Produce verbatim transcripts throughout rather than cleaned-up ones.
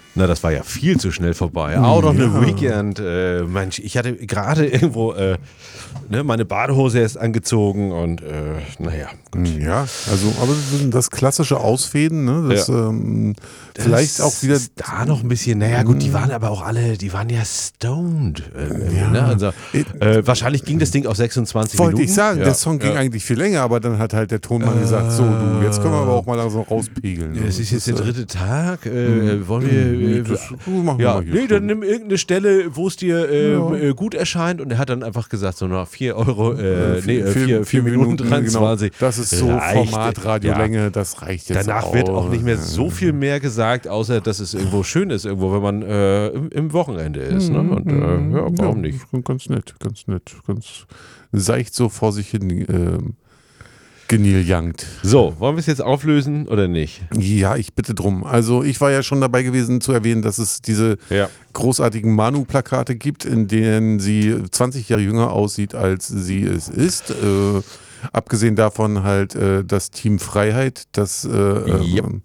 Na, das war ja viel zu schnell vorbei. Out on the Weekend. Äh, Mensch, ich hatte gerade irgendwo äh, ne, meine Badehose erst angezogen und äh, naja, gut. Ja, also, aber das klassische Ausfäden, ne, das, ja. ähm, das vielleicht auch wieder. Ist da noch ein bisschen, naja, gut, die waren aber auch alle, die waren ja stoned. Äh, ja. Ne? Also, äh, wahrscheinlich ging das Ding auf sechsundzwanzig Wollte Minuten. ich sagen, ja. der Song ging ja. eigentlich viel länger, aber dann hat halt der Tonmann äh, gesagt, so, du, jetzt können wir aber auch mal langsam rauspegeln. Ja, es ist jetzt der dritte Tag. Äh, Mhm. wollen wir. Äh, das machen ja, wir hier nee, schon. dann nimm irgendeine Stelle, wo es dir äh, Ja. äh, gut erscheint. Und er hat dann einfach gesagt, so nach vier Euro, äh, Äh, nee, vier- vier, vier Minuten dreiundzwanzig. Genau. Das ist so reicht. Format, Radiolänge, ja. Das reicht jetzt Danach auch. wird auch nicht mehr so viel mehr gesagt, außer dass es irgendwo schön ist, irgendwo, wenn man äh, im, im Wochenende ist. Ne? Und äh, ja, warum ja, nicht? Ganz nett, ganz nett, ganz seicht so vor sich hin äh, geniljangt. So, wollen wir es jetzt auflösen oder nicht? Ja, ich bitte drum. Also ich war ja schon dabei gewesen zu erwähnen, dass es diese ja. großartigen Manu-Plakate gibt, in denen sie zwanzig Jahre jünger aussieht, als sie es ist. Äh, abgesehen davon halt äh, das Team Freiheit, das äh, yep. ähm,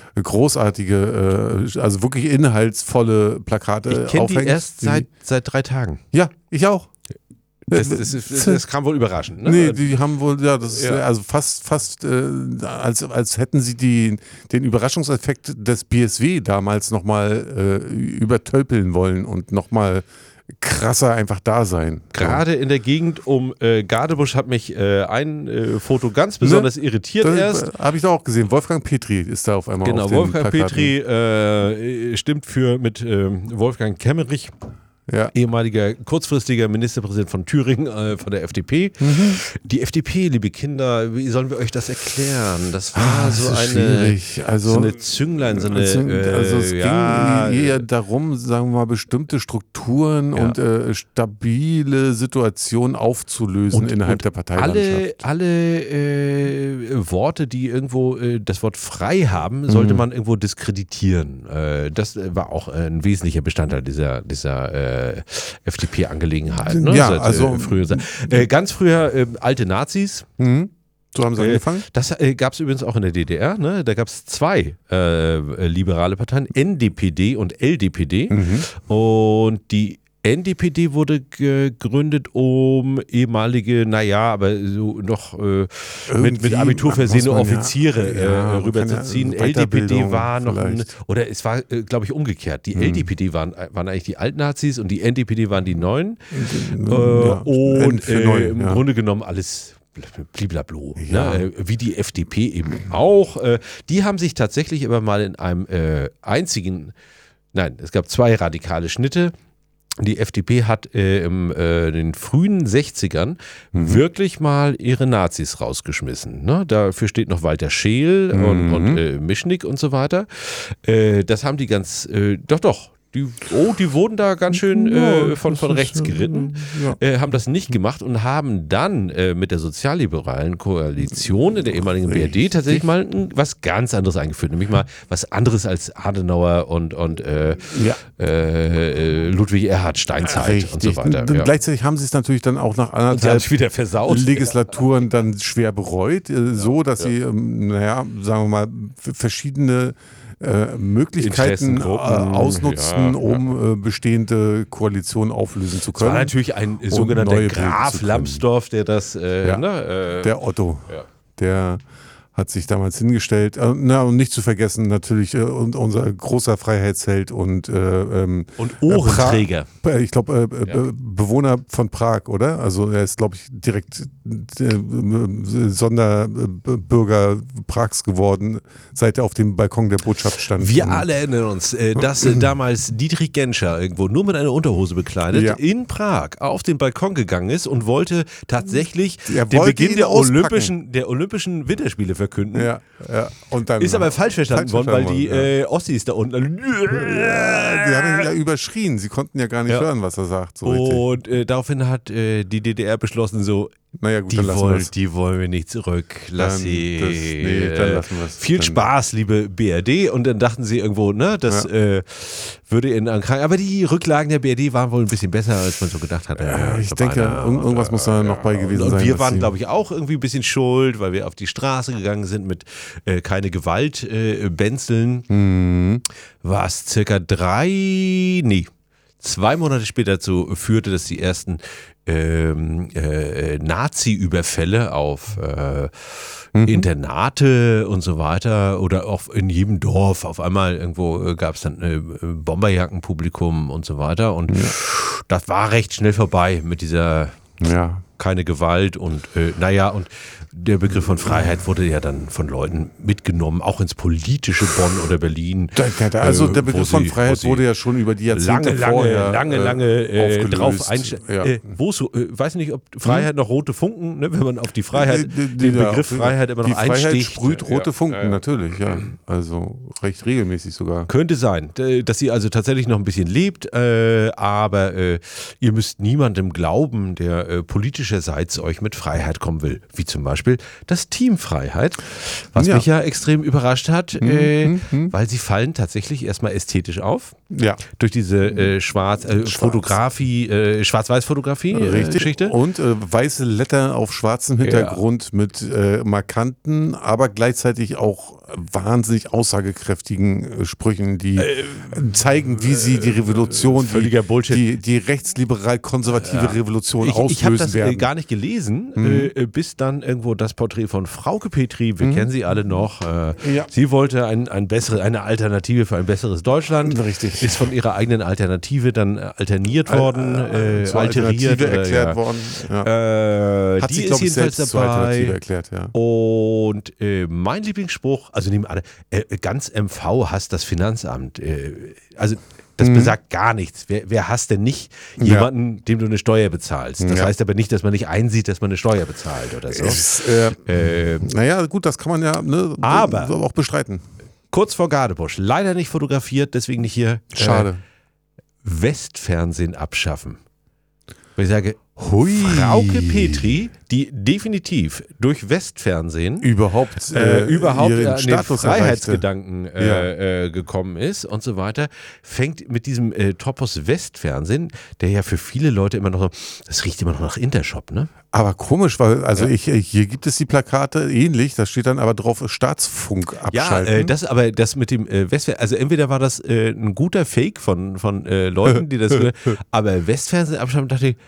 großartige, äh, also wirklich inhaltsvolle Plakate Ich kenne die aufhängt. erst seit, seit drei Tagen. Ja, ich auch. Das, das, ist, das kam wohl überraschend. Ne? Nee, die haben wohl, ja, das ist Ja. also fast, fast äh, als, als hätten sie die, den Überraschungseffekt des B S W damals nochmal äh, übertölpeln wollen und nochmal krasser einfach da sein. Gerade in der Gegend um äh, Gadebusch hat mich äh, ein äh, Foto ganz besonders ne? irritiert das, erst. Habe ich da auch gesehen. Wolfgang Petri ist da auf einmal Genau, auf den Wolfgang Plakaten. Petri äh, stimmt für mit äh, Wolfgang Kemmerich. Ja. Ehemaliger kurzfristiger Ministerpräsident von Thüringen, äh, von der F D P. Mhm. Die F D P, liebe Kinder, wie sollen wir euch das erklären? Das war ah, so, das eine, also, so eine Zünglein, so eine. Also, also es äh, ja, ging eher darum, sagen wir mal, bestimmte Strukturen ja. und äh, stabile Situationen aufzulösen und, innerhalb und der Parteilandschaft. Alle, alle äh, Worte, die irgendwo äh, das Wort frei haben, sollte mhm. man irgendwo diskreditieren. Äh, das war auch ein wesentlicher Bestandteil dieser, dieser äh, F D P-Angelegenheit. Ne? Ja, Seit, also äh, früher, äh, ganz früher äh, alte Nazis. Mhm. So haben sie äh, angefangen? Das äh, gab es übrigens auch in der D D R. Ne? Da gab es zwei äh, liberale Parteien, N D P D und L D P D. Mhm. Und die N D P D wurde gegründet, um ehemalige, naja, aber so noch äh, mit, mit Abitur versehene Offiziere ja, ja, äh, rüberzuziehen. Ja, L D P D war noch, ein, oder es war, äh, glaube ich, umgekehrt. Die hm. L D P D waren, waren eigentlich die Altnazis und die N D P D waren die Neuen. Äh, ja, und äh, neu, im ja. Grunde genommen alles bliblablo, ja. ne? Wie die F D P eben auch. Äh, die haben sich tatsächlich aber mal in einem äh, einzigen, nein, es gab zwei radikale Schnitte. Die F D P hat äh, im, äh, in den frühen sechzigern mhm. wirklich mal ihre Nazis rausgeschmissen. Ne? Dafür steht noch Walter Scheel mhm. und, und äh, Mischnick und so weiter. Äh, das haben die ganz, äh, doch, doch. Die, oh, die wurden da ganz schön äh, von, von rechts geritten, ja. äh, haben das nicht gemacht und haben dann äh, mit der sozialliberalen Koalition in der ehemaligen Richtig. B R D tatsächlich mal ein, was ganz anderes eingeführt, nämlich mal was anderes als Adenauer und, und äh, ja. äh, Ludwig Erhard Steinzeit Richtig. Und so weiter. Ja. Gleichzeitig haben sie es natürlich dann auch nach anderthalb wieder versaut. Legislaturen ja. dann schwer bereut, äh, so dass ja. sie, ähm, naja, sagen wir mal, verschiedene Äh, Möglichkeiten äh, ausnutzen, ja, um ja. Äh, bestehende Koalitionen auflösen zu können. Das war natürlich ein sogenannter Graf Lambsdorff, der das, äh, ja, ne, äh, der Otto, ja. der hat sich damals hingestellt. Äh, na, und nicht zu vergessen natürlich äh, und unser großer Freiheitsheld und äh, ähm, und Ohrenträger. Äh, ich glaube, äh, ja. Bewohner von Prag, oder? Also er ist, glaube ich, direkt äh, Sonderbürger Prags geworden, seit er auf dem Balkon der Botschaft stand. Wir alle erinnern uns, äh, dass äh, damals Dietrich Genscher irgendwo nur mit einer Unterhose bekleidet ja. in Prag auf den Balkon gegangen ist und wollte tatsächlich er den wollte Beginn der auspacken. Olympischen, der Olympischen Winterspiele verkünden. Ja, ja. Und dann ist aber falsch verstanden falsch worden, weil die ja. äh, Ossis da unten. Ja, die haben ihn ja überschrien. Sie konnten ja gar nicht ja. hören, was er sagt. So und äh, daraufhin hat äh, die D D R beschlossen, so. Naja, gut, die, dann lassen wollen, wir's. die wollen wir nicht zurück. Lass dann, sie. Das, nee, dann lassen wir's. Viel dann. Spaß, liebe B R D. Und dann dachten sie irgendwo, ne, das ja. äh, würde in Ankara. Aber die Rücklagen der B R D waren wohl ein bisschen besser, als man so gedacht hatte. Ja, ich denke, irgend, irgendwas und, muss da noch bei gewesen und sein. Und wir waren, glaube ich, auch irgendwie ein bisschen schuld, weil wir auf die Straße gegangen sind mit äh, keine Gewalt äh, Benzeln. Mhm. was circa drei, nee, zwei Monate später dazu führte, dass die ersten ähm, äh, Nazi-Überfälle auf äh, mhm. Internate und so weiter oder auch in jedem Dorf. Auf einmal irgendwo äh, gab es dann äh, Bomberjackenpublikum und so weiter. Und ja. das war recht schnell vorbei mit dieser ja. keine Gewalt und äh, naja, und der Begriff von Freiheit wurde ja dann von Leuten mitgenommen, auch ins politische Bonn oder Berlin. Also der Begriff von Freiheit wurde ja schon über die Jahrzehnte lange, vorher lange, lange, äh, lange drauf einstellen. Ja. Äh, wo so, äh, weiß nicht, ob Freiheit hm? noch rote Funken, ne, wenn man auf die Freiheit, die, die, den ja, Begriff Freiheit immer noch einsticht. Die Freiheit sprüht rote ja. Funken, ja, ja. natürlich, ja. Also recht regelmäßig sogar. Könnte sein, dass sie also tatsächlich noch ein bisschen lebt, äh, aber äh, ihr müsst niemandem glauben, der äh, politischerseits euch mit Freiheit kommen will, wie zum Beispiel das Team Freiheit, was ja. mich ja extrem überrascht hat, mhm, äh, mhm. weil sie fallen tatsächlich erstmal ästhetisch auf. Ja. Durch diese äh, Schwarz, äh, Schwarz. Fotografie, äh, Schwarz-Weiß-Fotografie äh, Geschichte. Und äh, weiße Letter auf schwarzem Hintergrund ja. mit äh, markanten, aber gleichzeitig auch wahnsinnig aussagekräftigen äh, Sprüchen, die äh, zeigen, wie sie die Revolution, völliger Bullshit. die, die rechtsliberal-konservative ja. Revolution ich, auslösen ich habe das werden. Äh, gar nicht gelesen, mhm. äh, bis dann irgendwo das Porträt von Frauke Petry, wir mhm. kennen sie alle noch, äh, ja. sie wollte ein, ein bessere, eine Alternative für ein besseres Deutschland. Richtig. Ist von ihrer eigenen Alternative dann alterniert worden, äh, äh, alteriert. Alternative erklärt ja. worden. Ja. Äh, Hat die sie, ist jedenfalls dabei. Erklärt, ja. Und äh, mein Lieblingsspruch, also nehmen alle, äh, ganz M V hasst das Finanzamt. Äh, also das mhm. besagt gar nichts. Wer, wer hasst denn nicht jemanden, ja. dem du eine Steuer bezahlst? Das ja. heißt aber nicht, dass man nicht einsieht, dass man eine Steuer bezahlt oder so. Ist, äh, äh, naja, gut, das kann man ja ne, aber auch bestreiten. Kurz vor Gadebusch, leider nicht fotografiert, deswegen nicht hier. Schade. Äh, Westfernsehen abschaffen. Wo ich sage, Hui. Frauke Petry, die definitiv durch Westfernsehen überhaupt, äh, äh, überhaupt an den Status Freiheitsgedanken äh, ja. äh, gekommen ist und so weiter, fängt mit diesem äh, Topos Westfernsehen, der ja für viele Leute immer noch, das riecht immer noch nach Intershop, ne? Aber komisch, weil also ja. ich, hier gibt es die Plakate ähnlich, da steht dann aber drauf Staatsfunk abschalten. Ja, äh, das aber das mit dem äh, Westfernsehen, also entweder war das äh, ein guter Fake von, von äh, Leuten, die das, aber Westfernsehen abschalten, dachte ich,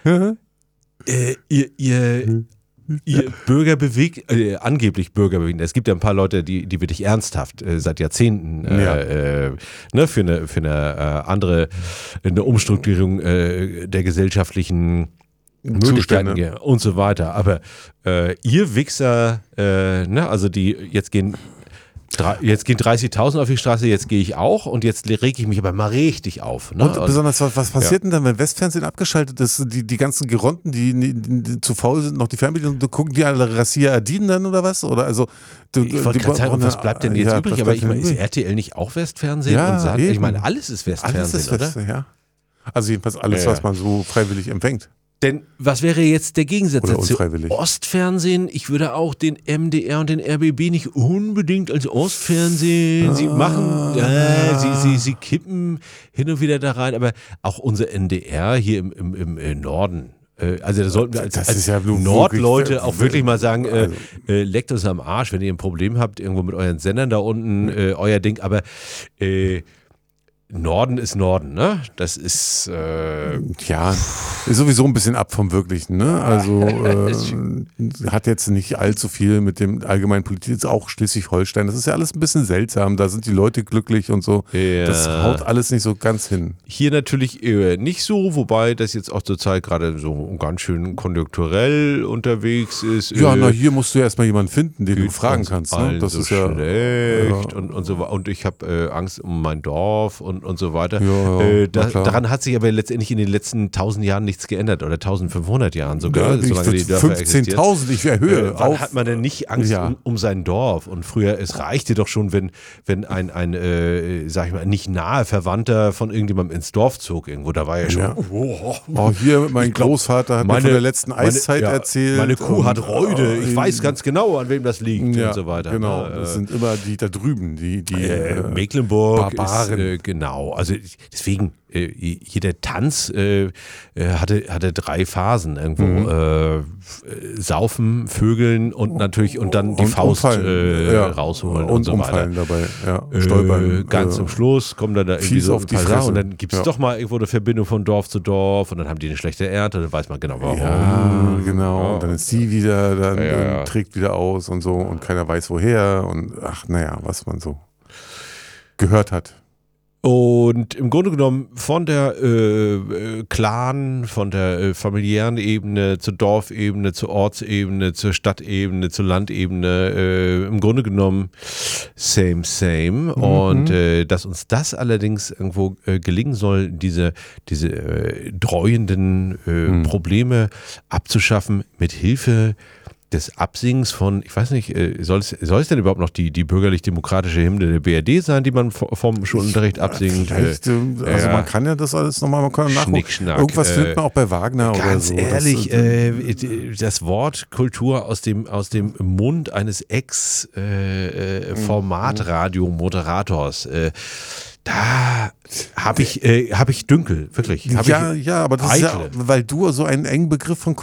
Äh, ihr, ihr, ihr Bürger bewegt, äh, angeblich Bürger bewegen. Es gibt ja ein paar Leute, die, die wirklich ernsthaft äh, seit Jahrzehnten äh, ja. äh, ne, für eine, für eine äh, andere, eine Umstrukturierung äh, der gesellschaftlichen Möglichkeiten ja, und so weiter. Aber äh, ihr Wichser, äh, ne, also die jetzt gehen Jetzt gehen dreißigtausend auf die Straße, jetzt gehe ich auch und jetzt rege ich mich aber mal richtig auf. Ne? Und besonders, was, was passiert ja. denn dann, wenn Westfernsehen abgeschaltet ist? Die, die ganzen Geronten, die, die, die zu faul sind, noch die Fernbedienung, gucken die alle Rassia Adin dann oder was? Oder also, du, ich wollte gerade sagen, was bleibt denn jetzt ja, übrig? Aber ich meine, ist R T L nicht auch Westfernsehen? Ja, und sagt, ich meine, alles ist Westfernsehen, alles ist oder? West, ja. Also jedenfalls alles, ja. was man so freiwillig empfängt. Denn was wäre jetzt der Gegensatz dazu? Ostfernsehen, ich würde auch den M D R und den R B B nicht unbedingt als Ostfernsehen. Sie machen, äh, sie, sie, sie kippen hin und wieder da rein, aber auch unser N D R hier im, im, im Norden. Also da sollten wir als, als ja Nordleute wirklich, auch wirklich mal sagen, äh, äh, leckt uns am Arsch, wenn ihr ein Problem habt, irgendwo mit euren Sendern da unten, äh, euer Ding, aber äh, Norden ist Norden, ne? Das ist äh, ja ist sowieso ein bisschen ab vom Wirklichen, ne? Also äh, hat jetzt nicht allzu viel mit dem allgemeinen Politik, ist auch Schleswig-Holstein. Das ist ja alles ein bisschen seltsam. Da sind die Leute glücklich und so. Ja. Das haut alles nicht so ganz hin. Hier natürlich äh, nicht so, wobei das jetzt auch zur Zeit gerade so ganz schön konjunkturell unterwegs ist. Ja, äh, na hier musst du ja erstmal jemanden finden, den du fragen kannst. Ne? Das so ist ja schlecht ja. und und so und ich habe äh, Angst um mein Dorf und und so weiter. Ja, ja, äh, da, daran hat sich aber letztendlich in den letzten tausend Jahren nichts geändert oder eintausendfünfhundert Jahren sogar. Ja, solange die Dörfer fünfzehntausend, ich erhöhe. Äh, wann hat man denn nicht Angst ja. um, um sein Dorf? Und früher, es reichte doch schon, wenn, wenn ein, ein äh, sag ich mal, nicht nahe Verwandter von irgendjemandem ins Dorf zog irgendwo. Da war ja schon. Ja. Oh, oh, hier, mein glaub, Großvater hat meine, mir von der letzten Eiszeit meine, ja, erzählt. Meine Kuh hat Reude. Ich weiß ganz genau, an wem das liegt ja, und so weiter. Genau, das sind immer die da drüben, die, die äh, Mecklenburg Barbaren. Ist, äh, genau. genau. Also deswegen, äh, jeder Tanz äh, hatte, hatte drei Phasen irgendwo. Mhm. Äh, saufen, Vögeln und natürlich und dann die und Faust äh, ja. rausholen und, und so weiter. dabei, ja. Stolpern. Äh, ganz äh, zum Schluss kommen dann da irgendwie so ein paar Sachen und dann gibt es ja. doch mal irgendwo eine Verbindung von Dorf zu Dorf und dann haben die eine schlechte Ernte, dann weiß man genau warum. Ja, genau. Ja. Und dann ist sie wieder, dann, ja. dann trägt wieder aus und so und keiner weiß woher und ach naja, was man so gehört hat. Und im Grunde genommen von der äh, Clan, von der äh, familiären Ebene zur Dorfebene, zur Ortsebene, zur Stadtebene, zur Landebene, äh, im Grunde genommen same, same. Mhm. Und äh, dass uns das allerdings irgendwo äh, gelingen soll, diese, diese äh, dreuenden äh, mhm. Probleme abzuschaffen mit Hilfe des Absingens von, ich weiß nicht, soll es, soll es denn überhaupt noch die, die bürgerlich-demokratische Hymne der B R D sein, die man vom Schulunterricht absingt? Vielleicht, äh, also ja. man kann ja das alles nochmal, man kann nachgucken. Irgendwas äh, findet man auch bei Wagner oder so. Ganz ehrlich, das, äh, das Wort Kultur aus dem, aus dem Mund eines Ex-Formatradiomoderators, äh, äh, da habe ich, äh, hab ich Dünkel, wirklich. Ja, ich ja, aber das Eikle. Ist ja, weil du so einen engen Begriff von